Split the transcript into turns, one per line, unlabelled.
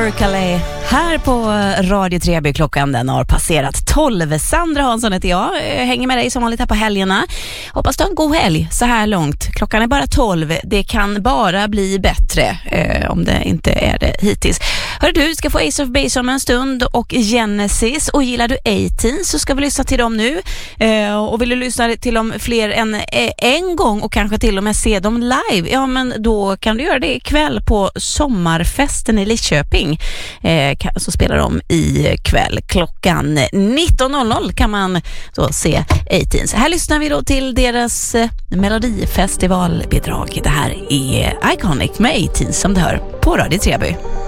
Urkale här på Radio Treby. Klockan den har passerat 12. Sandra Hansson heter jag. Hänger med dig som vanligt här på helgerna. Hoppas du har en god helg så här långt. Klockan är bara 12. Det kan bara bli bättre om det inte är det hittills. Hör du ska få Ace of Base om en stund och Genesis. Och gillar du 18 så ska vi lyssna till dem nu. Och vill du lyssna till dem fler än en gång och kanske till och med se dem live, ja men då kan du göra det ikväll på sommarfesten i Lidköping. Så spelar de ikväll klockan 19.00 kan man då se 18. Så här lyssnar vi då till deras melodifestivalbidrag. Det här är Iconic med 18 som du hör på Radio Treby.